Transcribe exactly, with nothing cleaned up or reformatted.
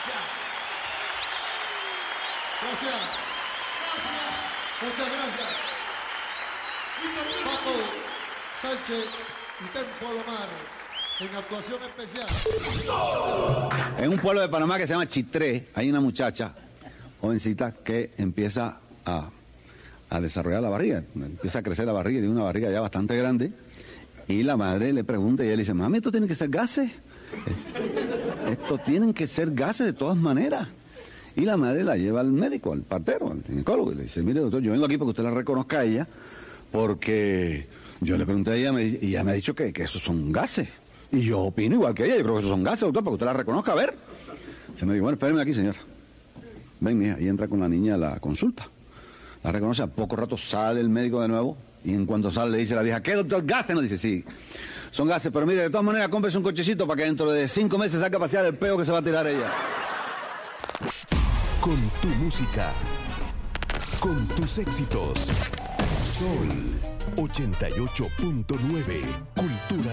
Gracias. Muchas gracias. Paco Sánchez y Tempo Alomar en actuación especial. En un pueblo de Panamá que se llama Chitré, hay una muchacha, jovencita, que empieza a, a desarrollar la barriga, empieza a crecer la barriga, tiene una barriga ya bastante grande, y la madre le pregunta y él dice, mami, esto tiene que ser gases, esto tienen que ser gases de todas maneras. Y la madre la lleva al médico, al partero, al ginecólogo, y le dice, mire doctor, yo vengo aquí porque usted la reconozca a ella, porque yo le pregunté a ella y ella me ha dicho que, que esos son gases. Y yo opino igual que ella, yo creo que esos son gases, doctor, para que usted la reconozca, a ver. Se me dijo, bueno, espéreme aquí, señora. Ven, mija, y entra con la niña a la consulta. La reconoce, a poco rato sale el médico de nuevo, y en cuanto sale le dice a la vieja, ¿qué doctor? ¿Gases? No, dice, sí, son gases, pero mire, de todas maneras, cómprese un cochecito para que dentro de cinco meses saque a pasear el peo que se va a tirar ella. Con tu música, con tus éxitos. Sol ochenta y ocho punto nueve, Cultura